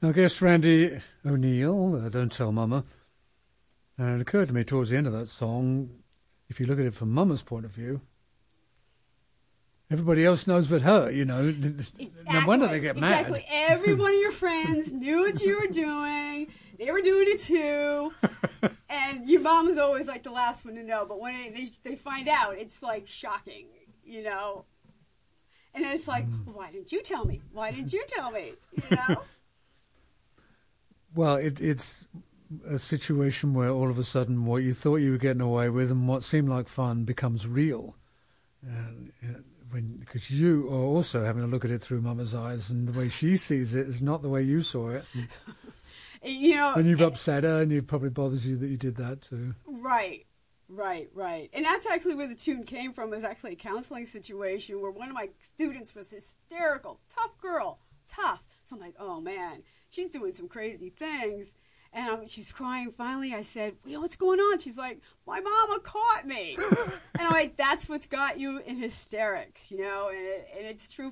Now, guest Randy O'Neill, Don't Tell Mama. And it occurred to me towards the end of that song, if you look at it from Mama's point of view, everybody else knows but her, you know. Exactly. No wonder they get mad. Exactly. Every one of your friends knew what you were doing. They were doing it too. And your mom was always like the last one to know. But when they find out, it's like shocking, you know. And then it's like, why didn't you tell me? Why didn't you tell me? You know? Well, it's a situation where all of a sudden what you thought you were getting away with and what seemed like fun becomes real. Because you are also having a look at it through Mama's eyes, and the way she sees it is not the way you saw it. You know, and you've upset her, and it probably bothers you that you did that too. Right. And that's actually where the tune came from. It was actually a counseling situation where one of my students was hysterical, tough girl, tough. So I'm like, oh man, she's doing some crazy things. And she's crying. Finally, I said, what's going on? She's like, my mama caught me. And I'm like, that's what's got you in hysterics, you know? And it's true